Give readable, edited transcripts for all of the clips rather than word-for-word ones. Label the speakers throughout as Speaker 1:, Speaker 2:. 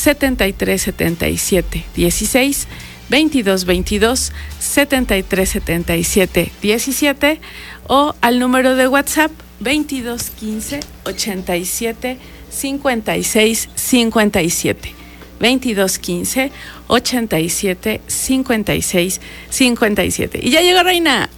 Speaker 1: 737716, 2222-737717 o al número de WhatsApp 2215 87 56 57. 2215 87 56 57. Y ya llegó Reina.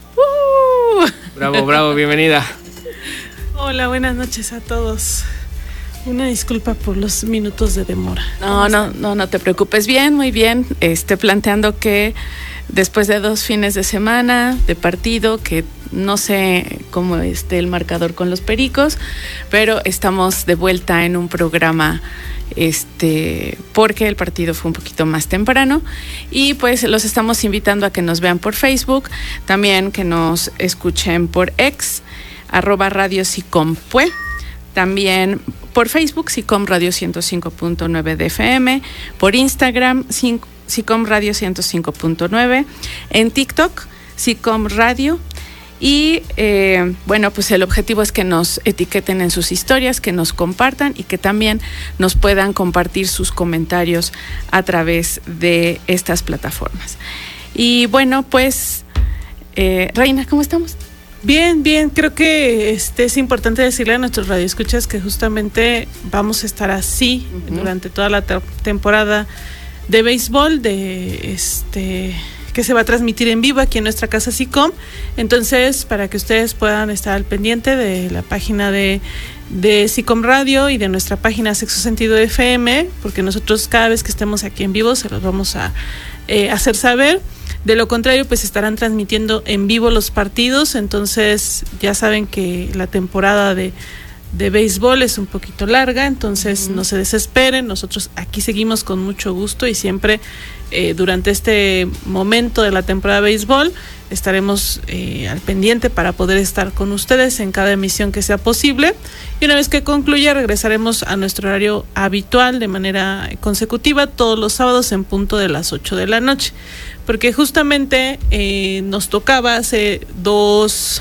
Speaker 2: Bravo, bienvenida.
Speaker 3: Hola, buenas noches a todos. Una disculpa por los minutos de demora.
Speaker 1: No te preocupes. Bien, muy bien. Planteando que después de 2 fines de semana de partido, que no sé cómo esté el marcador con los Pericos, pero estamos de vuelta en un programa porque el partido fue un poquito más temprano y pues los estamos invitando a que nos vean por Facebook, también que nos escuchen por X, @Radio Sicompue, también por Facebook Sicom Radio 105.9 de FM, por Instagram Sicom Radio 105.9, en TikTok Sicom Radio. Y pues el objetivo es que nos etiqueten en sus historias, que nos compartan y que también nos puedan compartir sus comentarios a través de estas plataformas. Y bueno, pues Reina, ¿cómo estamos?
Speaker 3: Bien, creo que es importante decirle a nuestros radioescuchas que justamente vamos a estar así durante toda la temporada de béisbol, que se va a transmitir en vivo aquí en nuestra casa Sicom. Entonces, para que ustedes puedan estar al pendiente de la página de Sicom Radio y de nuestra página Sexo Sentido FM, porque nosotros cada vez que estemos aquí en vivo se los vamos a hacer saber. De lo contrario, pues estarán transmitiendo en vivo los partidos. Entonces, ya saben que la temporada de béisbol es un poquito larga, entonces no se desesperen, nosotros aquí seguimos con mucho gusto y siempre durante este momento de la temporada de béisbol estaremos al pendiente para poder estar con ustedes en cada emisión que sea posible, y una vez que concluya regresaremos a nuestro horario habitual de manera consecutiva todos los sábados en punto de las 8 de la noche, porque justamente nos tocaba hace dos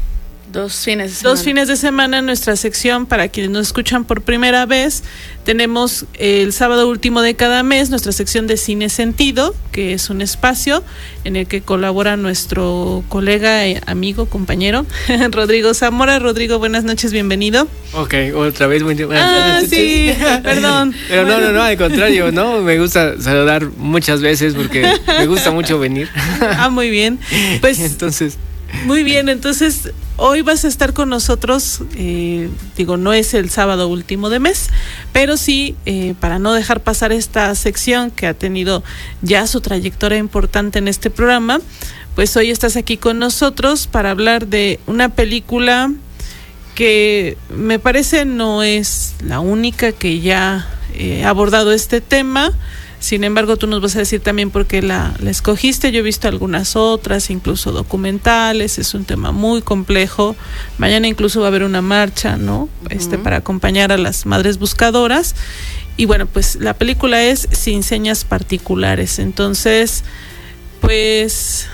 Speaker 3: fines de semana en nuestra sección. Para quienes nos escuchan por primera vez, tenemos el sábado último de cada mes nuestra sección de Cine Sentido, que es un espacio en el que colabora nuestro colega, amigo, compañero Rodrigo Zamora. Rodrigo, buenas noches, bienvenido.
Speaker 2: Ok, otra vez buenas noches.
Speaker 3: Sí, perdón.
Speaker 2: Pero no, al contrario, ¿no? Me gusta saludar muchas veces porque me gusta mucho venir.
Speaker 3: Muy bien. Pues
Speaker 2: entonces...
Speaker 3: Muy bien, entonces hoy vas a estar con nosotros, no es el sábado último de mes, pero sí, para no dejar pasar esta sección que ha tenido ya su trayectoria importante en este programa, pues hoy estás aquí con nosotros para hablar de una película que me parece no es la única que ya ha abordado este tema. Sin embargo, tú nos vas a decir también por qué la escogiste. Yo he visto algunas otras, incluso documentales. Es un tema muy complejo. Mañana incluso va a haber una marcha, ¿no? Para acompañar a las madres buscadoras. Y bueno, pues la película es Sin Señas Particulares. Entonces, pues...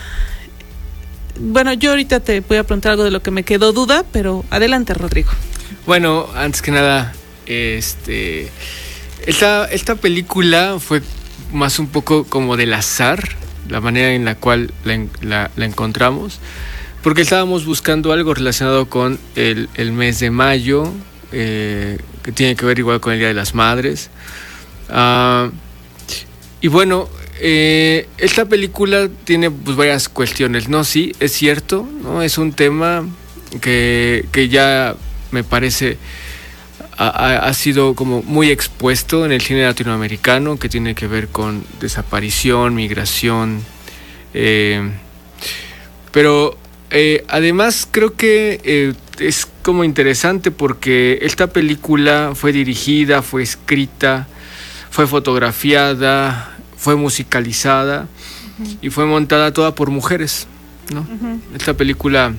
Speaker 3: Bueno, yo ahorita te voy a preguntar algo de lo que me quedó duda, pero adelante, Rodrigo.
Speaker 2: Bueno, antes que nada, esta película fue más un poco como del azar, la manera en la cual la encontramos, porque estábamos buscando algo relacionado con el mes de mayo, que tiene que ver igual con el Día de las Madres. Y bueno, esta película tiene pues varias cuestiones, ¿no? Sí, es cierto, ¿no? Es un tema que ya me parece... Ha sido como muy expuesto en el cine latinoamericano, que tiene que ver con desaparición, migración, pero además creo que es como interesante porque esta película fue dirigida, fue escrita, fue fotografiada, fue musicalizada y fue montada toda por mujeres, ¿no? Esta película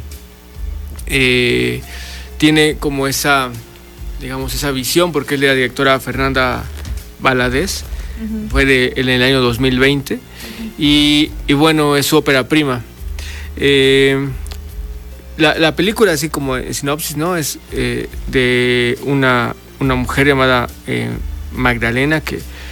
Speaker 2: tiene como esa visión, porque es de la directora Fernanda Valadez, fue en el año 2020, y bueno, es su ópera prima. La película, así como en sinopsis, ¿no? Es de una mujer llamada Magdalena, que